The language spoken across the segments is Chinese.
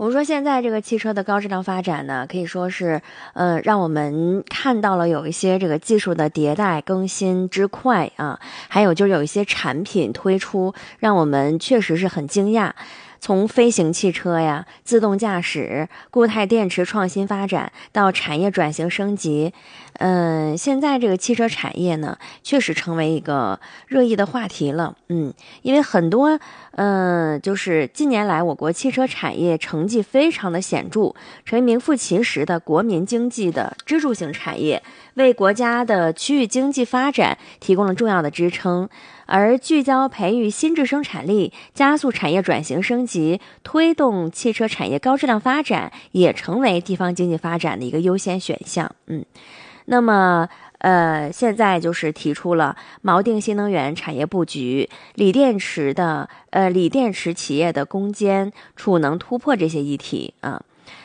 如说现在这个汽车的高质量发展呢，可以说是让我们看到了有一些这个技术的迭代更新之快啊，还有就是有一些产品推出，让我们确实是很惊讶。从飞行汽车呀、自动驾驶、固态电池创新发展到产业转型升级，现在这个汽车产业呢，确实成为一个热议的话题了。因为很多，就是近年来我国汽车产业成绩非常的显著，成为名副其实的国民经济的支柱性产业，为国家的区域经济发展提供了重要的支撑。而聚焦培育新质生产力，加速产业转型升级，推动汽车产业高质量发展，也成为地方经济发展的一个优先选项。那么现在就是提出了锚定新能源产业布局、锂电池企业的攻坚、储能突破这些议题啊。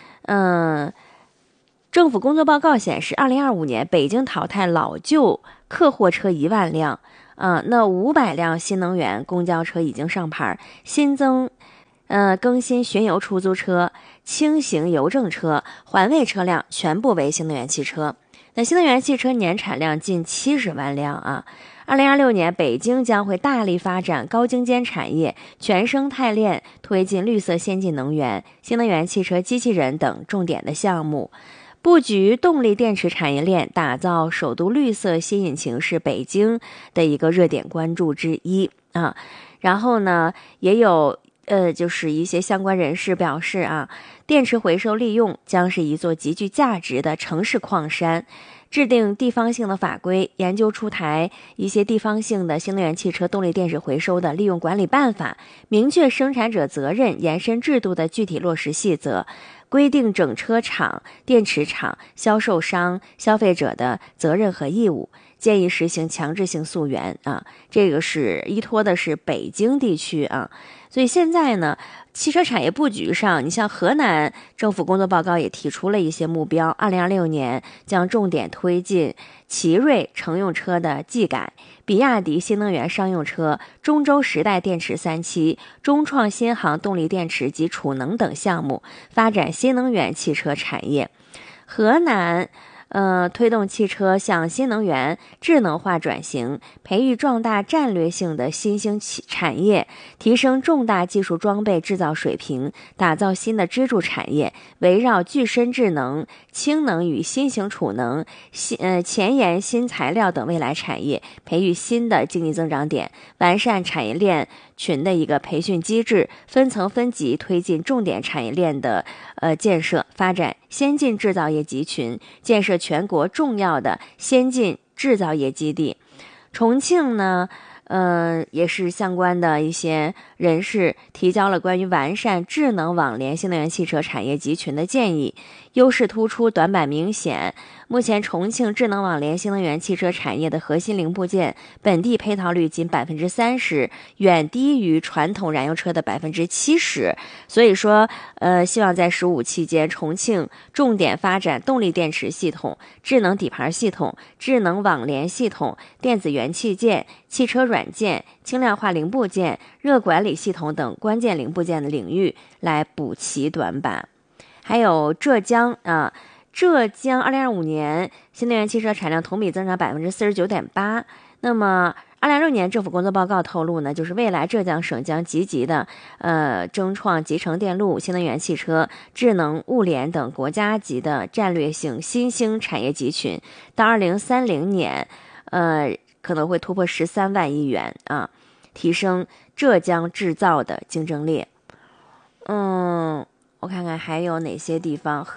政府工作报告显示，2025年北京淘汰老旧客货车1万辆。那500辆新能源公交车已经上牌，新增更新巡游出租车、轻型邮政车、环卫车辆全部为新能源汽车。那新能源汽车年产量近70万辆啊。2026年，北京将会大力发展高精尖产业，全生态链推进绿色先进能源、新能源汽车、机器人等重点的项目。布局动力电池产业链，打造首都绿色新引擎是北京的一个热点关注之一啊。然后呢，也有就是一些相关人士表示啊，电池回收利用将是一座极具价值的城市矿山。制定地方性的法规，研究出台一些地方性的新能源汽车动力电池回收的利用管理办法，明确生产者责任延伸制度的具体落实细则，规定整车厂、电池厂、销售商、消费者的责任和义务，建议实行强制性溯源啊。这个是依托的是北京地区啊，所以现在呢，汽车产业布局上，你像河南政府工作报告也提出了一些目标，2026年将重点推进奇瑞乘用车的技改，比亚迪新能源商用车、中州时代电池3期、中创新航动力电池及储能等项目，发展新能源汽车产业。河南推动汽车向新能源智能化转型，培育壮大战略性的新兴产业，提升重大技术装备制造水平，打造新的支柱产业，围绕具身智能、氢能与新型储能、前沿新材料等未来产业，培育新的经济增长点，完善产业链群的一个培训机制，分层分级推进重点产业链的建设，发展先进制造业集群，建设全国重要的先进制造业基地。重庆呢，也是相关的一些人士提交了关于完善智能网联新能源汽车产业集群的建议，优势突出，短板明显。目前重庆智能网联新能源汽车产业的核心零部件本地配套率仅30%，远低于传统燃油车的70%。所以说，希望在15期间，重庆重点发展动力电池系统、智能底盘系统、智能网联系统、电子元器件、汽车软件、轻量化零部件、热管理系统等关键零部件的领域来补齐短板。还有浙江2025年新能源汽车产量同比增长49.8%。那么2026年政府工作报告透露呢，就是未来浙江省将积极的争创集成电路、新能源汽车、智能物联等国家级的战略性新兴产业集群，到2030年可能会突破13万亿元啊，提升浙江制造的竞争力。我看看还有哪些地方。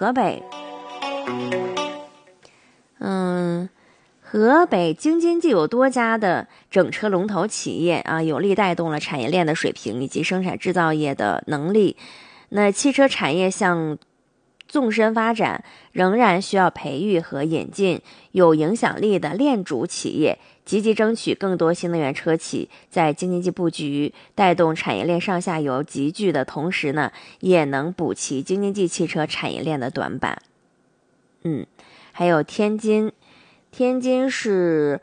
河北京津冀有多家的整车龙头企业啊，有力带动了产业链的水平以及生产制造业的能力。那汽车产业向纵深发展，仍然需要培育和引进有影响力的链主企业，积极争取更多新能源车企在京津冀布局，带动产业链上下游集聚的同时呢，也能补齐京津冀汽车产业链的短板。还有天津是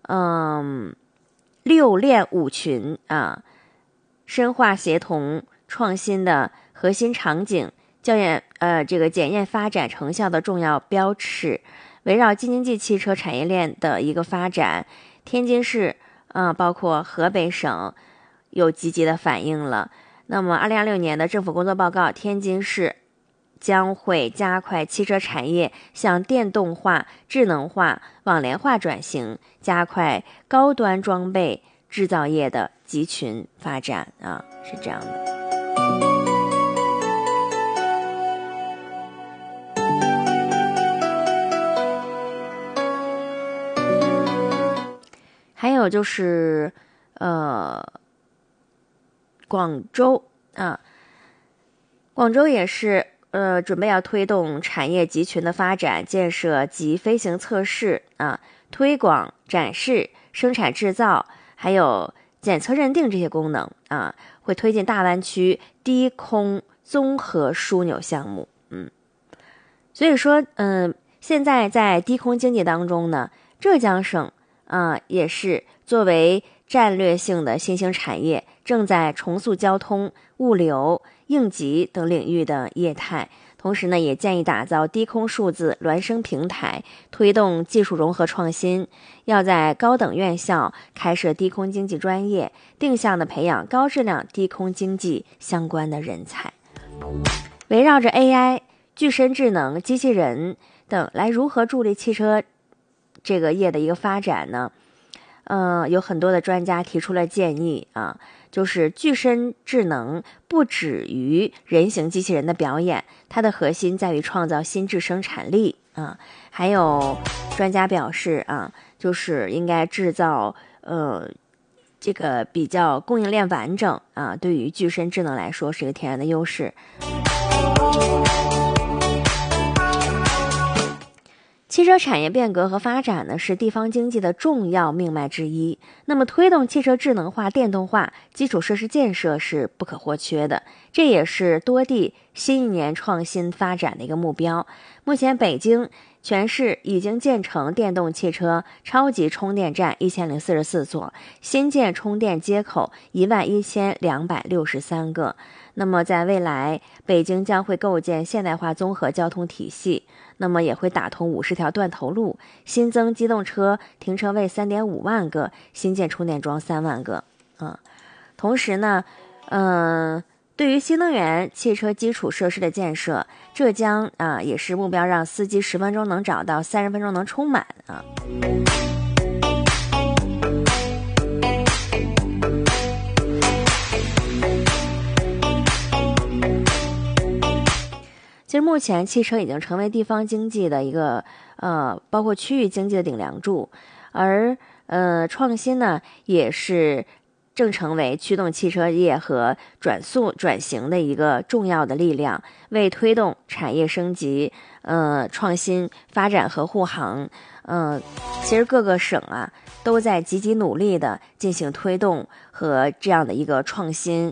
6链5群啊，深化协同创新的核心场景， 检验发展成效的重要标尺。围绕京津冀汽车产业链的一个发展，天津市包括河北省有积极的反应了。那么2026年的政府工作报告，天津市将会加快汽车产业向电动化、智能化、网联化转型，加快高端装备制造业的集群发展是这样的。还有就是广州广州也是准备要推动产业集群的发展，建设集飞行测试推广展示、生产制造还有检测认定这些功能会推进大湾区低空综合枢纽项目。所以说现在在低空经济当中呢，浙江省也是作为战略性的新兴产业，正在重塑交通、物流、应急等领域的业态。同时呢，也建议打造低空数字孪生平台，推动技术融合创新，要在高等院校开设低空经济专业，定向的培养高质量低空经济相关的人才。围绕着 AI、具身智能、机器人等来如何助力汽车这个业的一个发展呢？有很多的专家提出了建议就是具身智能不止于人形机器人的表演，它的核心在于创造新质生产力还有专家表示就是应该制造这个比较供应链完整对于具身智能来说是一个天然的优势。汽车产业变革和发展呢，是地方经济的重要命脉之一。那么，推动汽车智能化、电动化，基础设施建设是不可或缺的。这也是多地新一年创新发展的一个目标。目前，北京全市已经建成电动汽车超级充电站1044座，新建充电接口11263个。那么，在未来，北京将会构建现代化综合交通体系。那么也会打通50条断头路，新增机动车停车位3.5万个，新建充电桩3万个同时呢对于新能源汽车基础设施的建设，浙江也是目标让司机10分钟能找到，30分钟能充满其实目前汽车已经成为地方经济的一个包括区域经济的顶梁柱，而创新呢也是正成为驱动汽车业和转型的一个重要的力量，为推动产业升级创新发展和护航其实各个省都在积极努力的进行推动和这样的一个创新。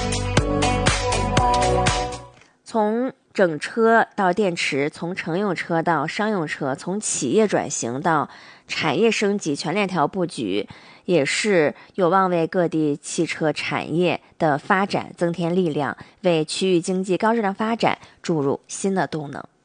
从整车到电池，从乘用车到商用车，从企业转型到产业升级，全链条布局也是有望为各地汽车产业的发展增添力量，为区域经济高质量发展注入新的动能。